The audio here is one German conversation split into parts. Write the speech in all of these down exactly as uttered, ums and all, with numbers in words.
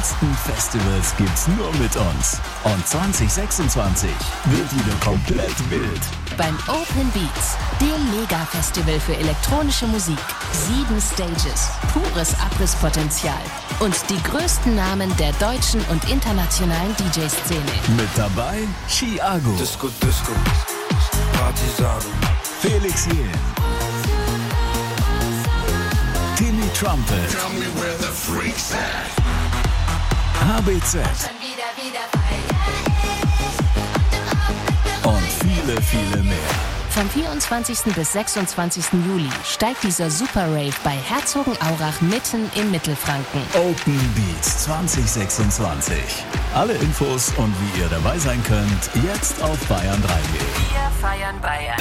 geilsten Festivals gibt's nur mit uns. Und zwanzig sechsundzwanzig wird wieder komplett wild. Beim Open Beats, dem Mega-Festival für elektronische Musik. Sieben Stages, pures Abrisspotenzial und die größten Namen der deutschen und internationalen D J-Szene. Mit dabei Chiago, Disco Disco, Partisanen, Felix Jähn, Timmy Trumpet, Tell me where the freaks at. H B Z und viele, viele mehr. Vom vierundzwanzigsten bis sechsundzwanzigsten Juli steigt dieser Super Rave bei Herzogenaurach mitten in Mittelfranken. Open Beats zwanzig sechsundzwanzig. Alle Infos und wie ihr dabei sein könnt, jetzt auf Bayern drei punkt de. Wir feiern Bayern.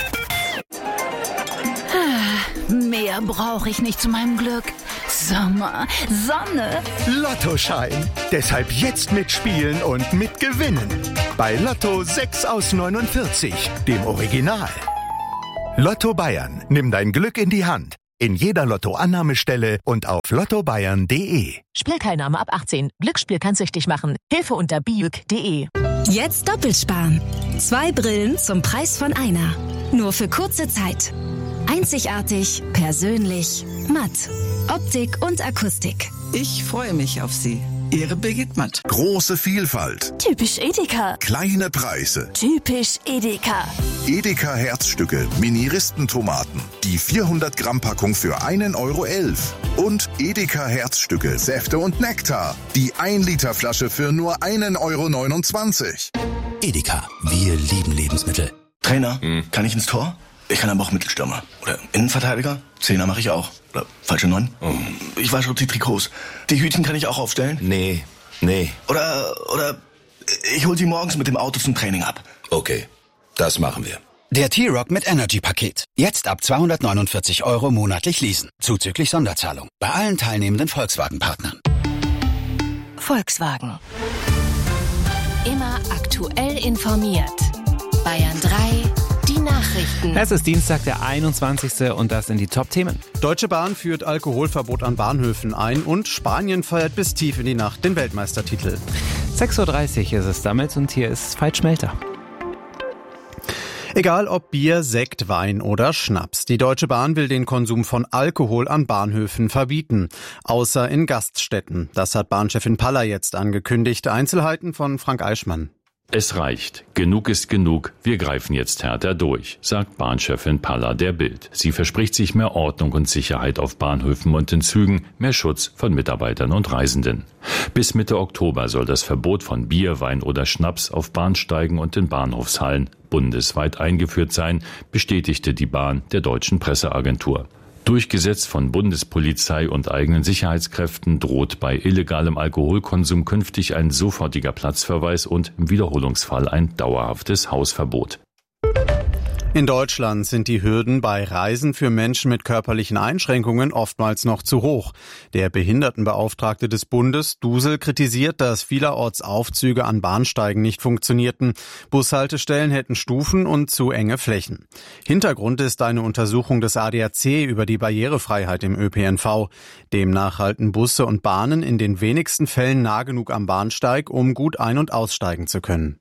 Mehr brauche ich nicht zu meinem Glück. Sommer, Sonne. Lottoschein. Deshalb jetzt mitspielen und mitgewinnen. Bei Lotto sechs aus neunundvierzig, dem Original. Lotto Bayern. Nimm dein Glück in die Hand. In jeder Lottoannahmestelle und auf lotto bayern punkt de. Spielteilnahme ab achtzehn. Glücksspiel kann süchtig machen. Hilfe unter biuk punkt de. Jetzt doppelt sparen. Zwei Brillen zum Preis von einer. Nur für kurze Zeit. Einzigartig, persönlich, matt. Optik und Akustik. Ich freue mich auf Sie. Ihre Birgit Matt. Große Vielfalt. Typisch Edeka. Kleine Preise. Typisch Edeka. Edeka Herzstücke, Mini-Ristentomaten. Die vierhundert Gramm Packung für einen Euro elf. Und Edeka Herzstücke, Säfte und Nektar. Die ein Liter Flasche für nur einen Euro neunundzwanzig. Edeka, wir lieben Lebensmittel. Trainer, hm. kann ich ins Tor? Ich kann aber auch Mittelstürmer. Oder Innenverteidiger? Zehner mache ich auch. Oder falsche Neun? Oh. Ich wasche die Trikots. Die Hütchen kann ich auch aufstellen? Nee, nee. Oder, oder ich hol sie morgens mit dem Auto zum Training ab. Okay, das machen wir. Der T-Rock mit Energy-Paket. Jetzt ab zweihundertneunundvierzig Euro monatlich leasen. Zuzüglich Sonderzahlung. Bei allen teilnehmenden Volkswagen-Partnern. Volkswagen. Immer aktuell informiert. Bayern drei. Die Nachrichten. Es ist Dienstag, der einundzwanzigste und das sind die Top-Themen. Deutsche Bahn führt Alkoholverbot an Bahnhöfen ein und Spanien feiert bis tief in die Nacht den Weltmeistertitel. sechs Uhr dreißig ist es damit und hier ist Veit Schmelter. Egal ob Bier, Sekt, Wein oder Schnaps. Die Deutsche Bahn will den Konsum von Alkohol an Bahnhöfen verbieten. Außer in Gaststätten. Das hat Bahnchefin Paller jetzt angekündigt. Einzelheiten von Frank Eichmann. Es reicht. Genug ist genug. Wir greifen jetzt härter durch, sagt Bahnchefin Paller der Bild. Sie verspricht sich mehr Ordnung und Sicherheit auf Bahnhöfen und in Zügen, mehr Schutz von Mitarbeitern und Reisenden. Bis Mitte Oktober soll das Verbot von Bier, Wein oder Schnaps auf Bahnsteigen und in Bahnhofshallen bundesweit eingeführt sein, bestätigte die Bahn der deutschen Presseagentur. Durchgesetzt von Bundespolizei und eigenen Sicherheitskräften droht bei illegalem Alkoholkonsum künftig ein sofortiger Platzverweis und im Wiederholungsfall ein dauerhaftes Hausverbot. In Deutschland sind die Hürden bei Reisen für Menschen mit körperlichen Einschränkungen oftmals noch zu hoch. Der Behindertenbeauftragte des Bundes, Dusel, kritisiert, dass vielerorts Aufzüge an Bahnsteigen nicht funktionierten. Bushaltestellen hätten Stufen und zu enge Flächen. Hintergrund ist eine Untersuchung des A D A C über die Barrierefreiheit im Ö P N V. Demnach halten Busse und Bahnen in den wenigsten Fällen nah genug am Bahnsteig, um gut ein- und aussteigen zu können.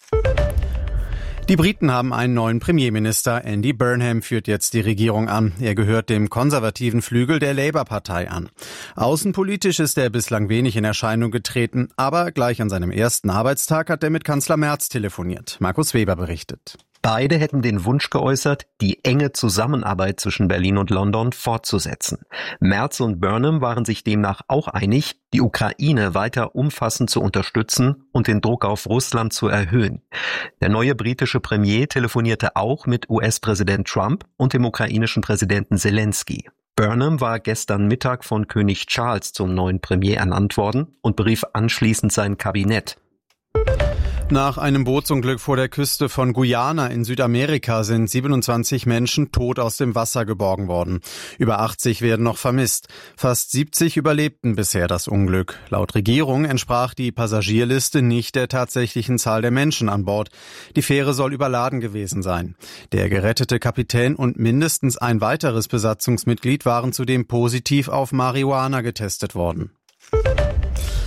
Die Briten haben einen neuen Premierminister. Andy Burnham führt jetzt die Regierung an. Er gehört dem konservativen Flügel der Labour-Partei an. Außenpolitisch ist er bislang wenig in Erscheinung getreten, aber gleich an seinem ersten Arbeitstag hat er mit Kanzler Merz telefoniert. Markus Weber berichtet. Beide hätten den Wunsch geäußert, die enge Zusammenarbeit zwischen Berlin und London fortzusetzen. Merz und Burnham waren sich demnach auch einig, die Ukraine weiter umfassend zu unterstützen und den Druck auf Russland zu erhöhen. Der neue britische Premier telefonierte auch mit U S-Präsident Trump und dem ukrainischen Präsidenten Zelensky. Burnham war gestern Mittag von König Charles zum neuen Premier ernannt worden und berief anschließend sein Kabinett. Nach einem Bootsunglück vor der Küste von Guyana in Südamerika sind siebenundzwanzig Menschen tot aus dem Wasser geborgen worden. Über achtzig werden noch vermisst. Fast siebzig überlebten bisher das Unglück. Laut Regierung entsprach die Passagierliste nicht der tatsächlichen Zahl der Menschen an Bord. Die Fähre soll überladen gewesen sein. Der gerettete Kapitän und mindestens ein weiteres Besatzungsmitglied waren zudem positiv auf Marihuana getestet worden.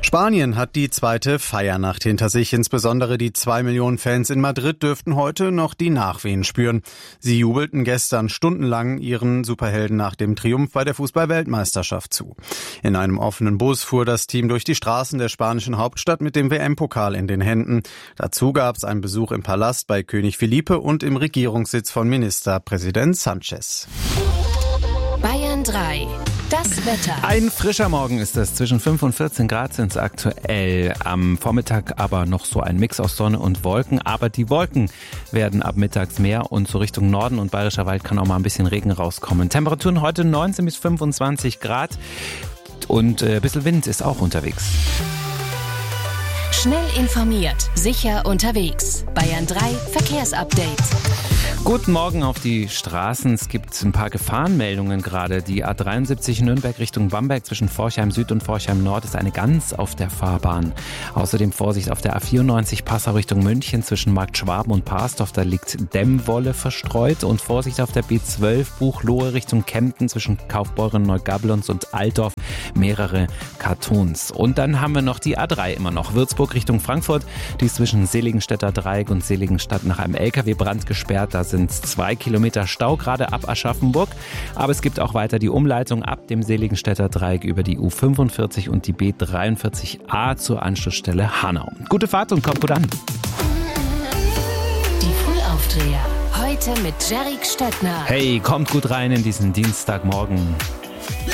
Spanien hat die zweite Feiernacht hinter sich. Insbesondere die zwei Millionen Fans in Madrid dürften heute noch die Nachwehen spüren. Sie jubelten gestern stundenlang ihren Superhelden nach dem Triumph bei der Fußball-Weltmeisterschaft zu. In einem offenen Bus fuhr das Team durch die Straßen der spanischen Hauptstadt mit dem W M-Pokal in den Händen. Dazu gab es einen Besuch im Palast bei König Felipe und im Regierungssitz von Ministerpräsident Sanchez. Bayern drei. Das Wetter. Ein frischer Morgen ist es. Zwischen fünf und vierzehn Grad sind es aktuell. Am Vormittag aber noch so ein Mix aus Sonne und Wolken. Aber die Wolken werden ab mittags mehr und so Richtung Norden und Bayerischer Wald kann auch mal ein bisschen Regen rauskommen. Temperaturen heute neunzehn bis fünfundzwanzig Grad und ein bisschen Wind ist auch unterwegs. Schnell informiert, sicher unterwegs. Bayern drei Verkehrsupdate. Guten Morgen auf die Straßen. Es gibt ein paar Gefahrenmeldungen gerade. Die A dreiundsiebzig Nürnberg Richtung Bamberg zwischen Forchheim Süd und Forchheim Nord ist eine Gans auf der Fahrbahn. Außerdem Vorsicht auf der A vierundneunzig Passau Richtung München zwischen Markt Schwaben und Parsdorf. Da liegt Dämmwolle verstreut. Und Vorsicht auf der B zwölf Buchloe Richtung Kempten zwischen Kaufbeuren, Neugablons und Altdorf. Mehrere Kartons. Und dann haben wir noch die A drei immer noch. Würzburg Richtung Frankfurt. Die ist zwischen Seligenstädter Dreieck und Seligenstadt nach einem L K W-Brand gesperrt. Da sind zwei Kilometer Stau, gerade ab Aschaffenburg. Aber es gibt auch weiter die Umleitung ab dem Seligenstädter Dreieck über die U fünfundvierzig und die B dreiundvierzig A zur Anschlussstelle Hanau. Gute Fahrt und kommt gut an. Die Frühaufdreher. Heute mit Jerrik Stöttner. Hey, kommt gut rein in diesen Dienstagmorgen.